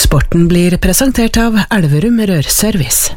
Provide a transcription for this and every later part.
Sporten blir presentert av Elverum Rørservice.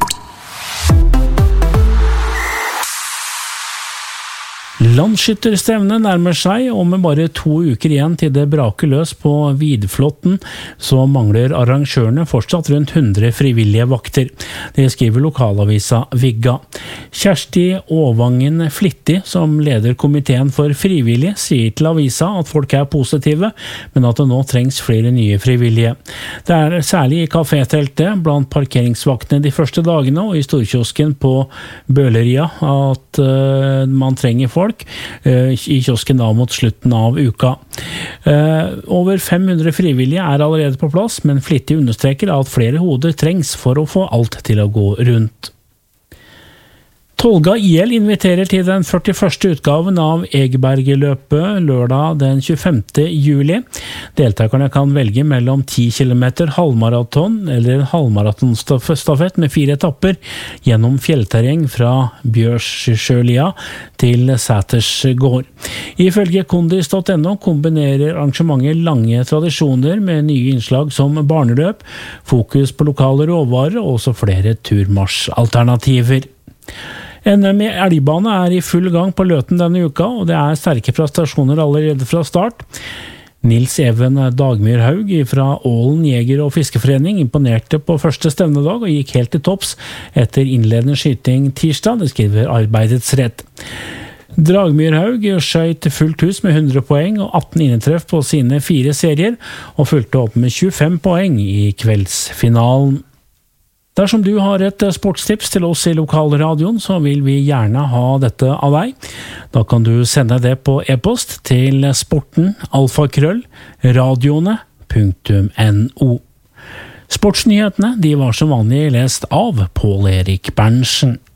Landsskytterstevnet nærmer seg, og med bare 2 uker igjen til det braker løs på Vidflotten, så mangler arrangørene fortsatt rundt 100 frivillige vakter. Det skriver lokalavisa Vigga. Kjersti Åvangen Flittig, som leder komiteen for frivillige, sier til avisa at folk er positive, men at det nå trengs flere nye frivillige. Det er særlig i kafételtet, blant parkeringsvaktene de første dagene, og i storkiosken på Bøleria at man trenger folk. I kiosken da mot slutten av uka. Over 500 frivillige er allerede på plass, men Flittig understreker at flere hoder trengs for å få alt til å gå rundt. Tolga IL inviterer til den 41. utgaven av Egebergeløpet lørdag den 25. juli. Deltakerne kan velge mellom 10 km halvmaraton eller en halvmaratonstafett med 4 etapper gjennom fjellterreng fra Bjørsjølia til Sætersgård. Ifølge kondis.no kombinerer arrangementet lange tradisjoner med nye innslag som barneløp, fokus på lokale råvarer og også flere turmarsjalternativer. NM i elgbane er i full gang på Løten denne uka, og det er sterke prestasjoner allerede fra start. Nils Even Dagmyrhaug fra Ålen Jeger- og Fiskeforening imponerte på første stevnedag og gikk helt til topps etter innledende skyting tirsdag, det skriver Arbeidets Rett. Dagmyrhaug skjøt fullt hus med 100 poeng og 18 innetreff på sine 4 serier, og fulgte opp med 25 poeng i kveldsfinalen. Dersom du har et sportstips til oss i lokalradioen, så vil vi gjerne ha dette av deg. Da kan du sende det på e-post til sporten@radioene.no. Sportsnyhetene de var som vanlig lest av Pål Erik Berntsen.